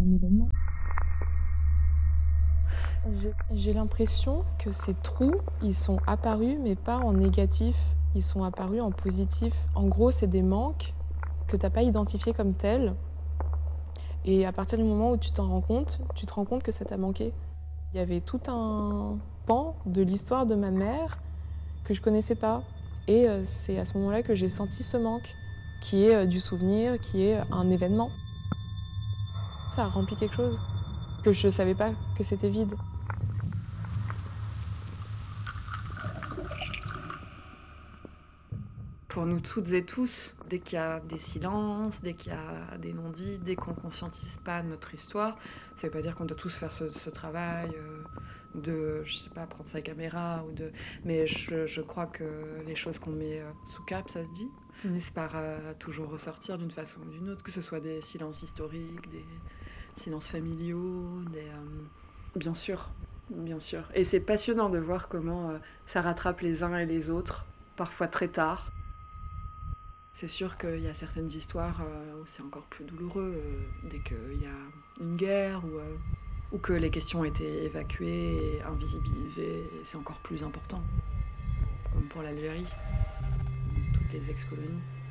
un événement. J'ai l'impression que ces trous, ils sont apparus, mais pas en négatif, ils sont apparus en positif. En gros, c'est des manques que t'as pas identifiés comme tels. Et à partir du moment où tu te rends compte que ça t'a manqué. Il y avait tout un pan de l'histoire de ma mère que je connaissais pas. Et c'est à ce moment-là que j'ai senti ce manque, qui est du souvenir, qui est un événement. Ça a rempli quelque chose que je savais pas que c'était vide. Pour nous toutes et tous, dès qu'il y a des silences, dès qu'il y a des non-dits, dès qu'on ne conscientise pas notre histoire, ça ne veut pas dire qu'on doit tous faire ce travail de, je sais pas, prendre sa caméra, mais je crois que les choses qu'on met sous cap, ça se dit, finissent par toujours ressortir d'une façon ou d'une autre, que ce soit des silences historiques, des silences familiaux, Bien sûr, bien sûr. Et c'est passionnant de voir comment ça rattrape les uns et les autres, parfois très tard. C'est sûr qu'il y a certaines histoires où c'est encore plus douloureux, dès qu'il y a une guerre ou que les questions ont été évacuées et invisibilisées, c'est encore plus important, comme pour l'Algérie, toutes les ex-colonies.